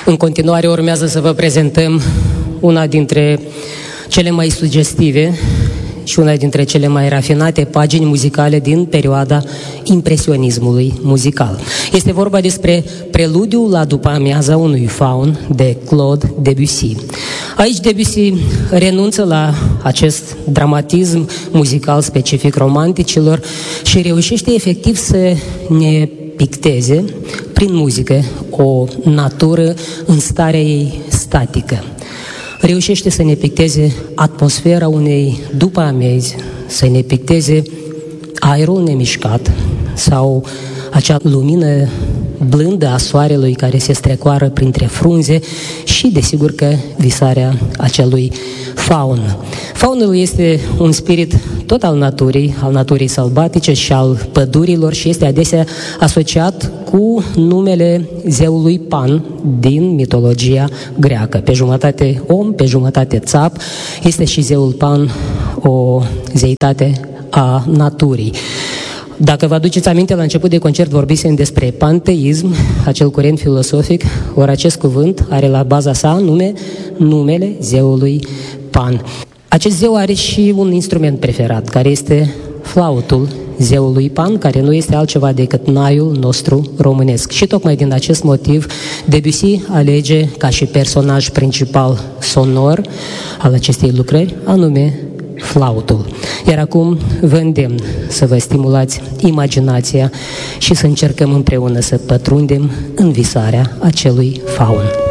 În continuare urmează să vă prezentăm una dintre cele mai sugestive și una dintre cele mai rafinate pagini muzicale din perioada impresionismului muzical. Este vorba despre Preludiul la după amiaza unui faun de Claude Debussy. Aici Debussy renunță la acest dramatism muzical specific romanticilor și reușește efectiv să ne picteze prin muzică o natură în starea ei statică. Reușește să ne picteze atmosfera unei după amiezi, să ne picteze aerul nemișcat sau acea lumină blândă a soarelui care se strecoară printre frunze și, desigur, că visarea acelui faun. Faunul este un spirit tot al naturii sălbatice și al pădurilor și este adesea asociat cu numele zeului Pan din mitologia greacă. Pe jumătate om, pe jumătate țap, este și zeul Pan o zeitate a naturii. Dacă vă aduceți aminte, la început de concert vorbisem despre panteism, acel curent filosofic, ori acest cuvânt are la baza sa numele zeului Pan. Acest zeu are și un instrument preferat, care este flautul zeului Pan, care nu este altceva decât naiul nostru românesc. Și tocmai din acest motiv Debussy alege ca și personaj principal sonor al acestei lucrări, anume flautul. Iar acum vă îndemn să vă stimulați imaginația și să încercăm împreună să pătrundem în visarea acelui faun.